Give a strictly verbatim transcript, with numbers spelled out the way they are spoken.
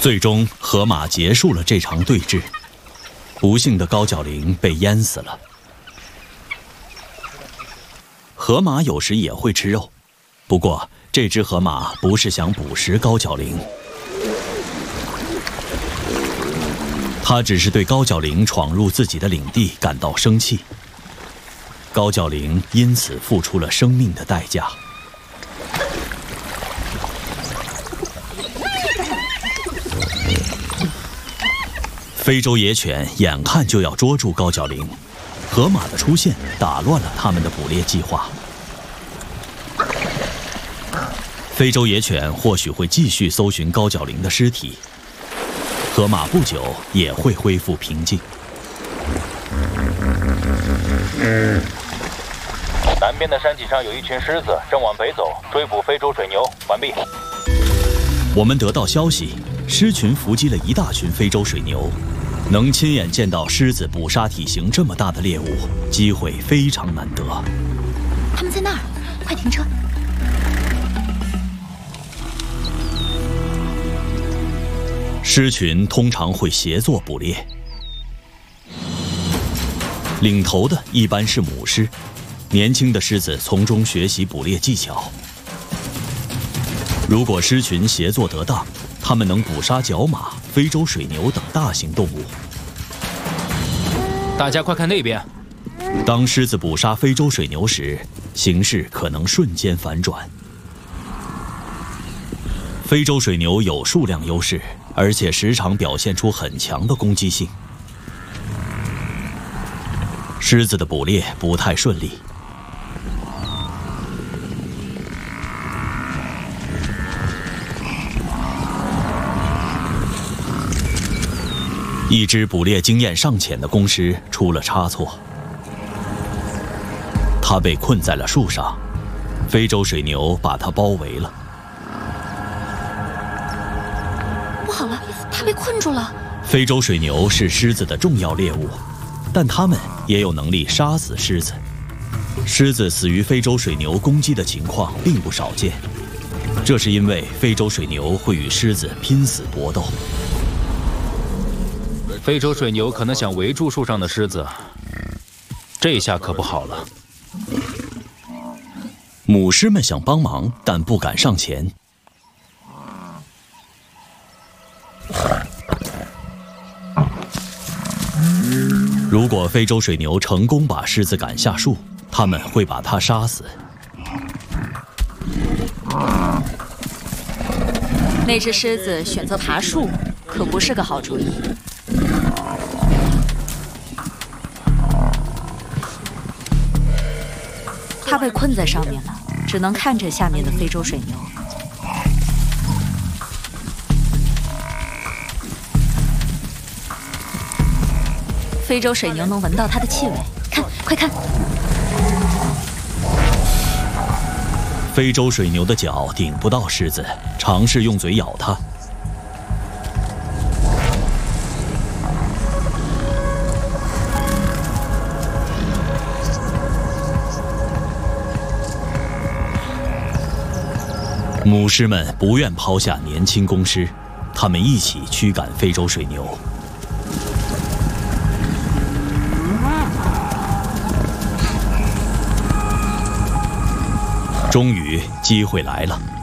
最终，河马结束了这场对峙。不幸的高角羚被淹死了。河马有时也会吃肉，不过这只河马不是想捕食高角羚，它只是对高角羚闯入自己的领地感到生气。高角羚因此付出了生命的代价。非洲野犬眼看就要捉住高角羚，河马的出现打乱了他们的捕猎计划。非洲野犬或许会继续搜寻高角羚的尸体，河马不久也会恢复平静。 南边的山脊上有一群狮子正往北走，追捕非洲水牛。完毕。 我们得到消息，狮群伏击了一大群非洲水牛。能亲眼见到狮子捕杀体型这么大的猎物，机会非常难得。 他们在那儿，快停车！ 狮群通常会协作捕猎，领头的一般是母狮，年轻的狮子从中学习捕猎技巧。如果狮群协作得当，它们能捕杀角马、非洲水牛等大型动物。 大家快看那边！ 当狮子捕杀非洲水牛时，形势可能瞬间反转。非洲水牛有数量优势，而且时常表现出很强的攻击性。狮子的捕猎不太顺利。一只捕猎经验尚浅的公狮出了差错，它被困在了树上，非洲水牛把它包围了。 不好了，它被困住了。 非洲水牛是狮子的重要猎物，但它们也有能力杀死狮子。狮子死于非洲水牛攻击的情况并不少见，这是因为非洲水牛会与狮子拼死搏斗。 非洲水牛可能想围住树上的狮子，这下可不好了。 母狮们想帮忙，但不敢上前。如果非洲水牛成功把狮子赶下树，他们会把它杀死。 那只狮子选择爬树，可不是个好主意。它被困在上面了，只能看着下面的非洲水牛。非洲水牛能闻到它的气味，看，快看！ 非洲水牛的脚顶不到狮子，尝试用嘴咬它。母狮们不愿抛下年轻公狮，它们一起驱赶非洲水牛。终于，机会来了。